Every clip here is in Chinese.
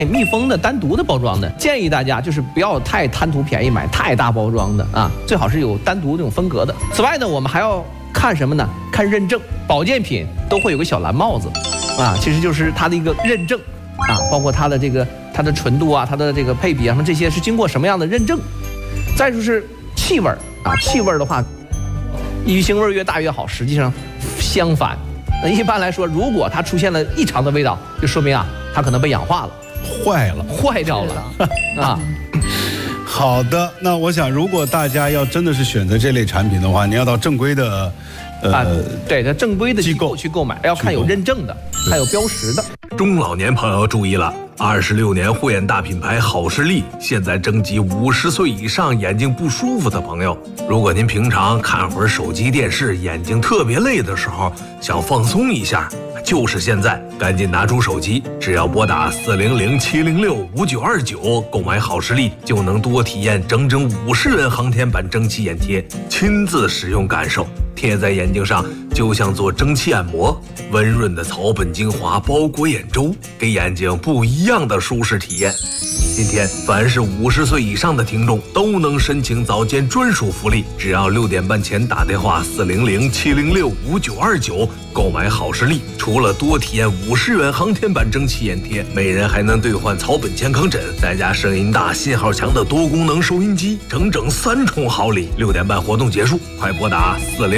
密封的单独的包装的，建议大家就是不要太贪图便宜买太大包装的啊，最好是有单独这种分隔的。此外呢，我们还要看什么呢？看认证，保健品都会有个小蓝帽子啊，其实就是它的一个认证啊，包括它的它的纯度啊，它的这个配比啊什么这些是经过什么样的认证。再就是气味啊，气味的话，鱼腥味越大越好，实际上相反。那一般来说，如果它出现了异常的味道，就说明啊，它可能被氧化了，坏掉了啊。 好的，那我想，如果大家要真的是选择这类产品的话，你要到正规的， 对，它正规的机构去购买，要看有认证的，还有标识的。 中老年朋友注意了，26年护眼大品牌好视力现在征集50岁以上眼睛不舒服的朋友。如果您平常看会儿手机电视，眼睛特别累的时候，想放松一下，就是现在，赶紧拿出手机，只要拨打400-706-5929购买好视力，就能多体验整整50元航天版蒸汽眼贴，亲自使用感受，贴在眼睛上就像做蒸汽按摩，温润的草本精华包裹眼周，给眼睛不一样的舒适体验。今天凡是50岁以上的听众都能申请早间专属福利，只要6点半前打电话400-706-5929购买好视力，除了多体验50元航天版蒸汽眼贴，每人还能兑换草本健康枕，再加声音大信号强的多功能收音机，整整3重好礼。6点半活动结束，快拨打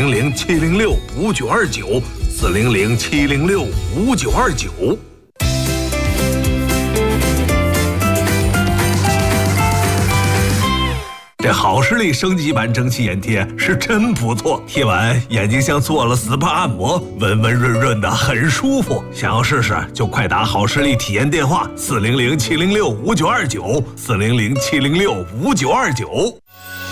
400-706-5929，400-706-5929。这好视力升级版蒸汽眼贴是真不错，贴完眼睛像做了 SPA 按摩，温温润润的，很舒服。想要试试就快打好视力体验电话400-706-5929，400-706-5929。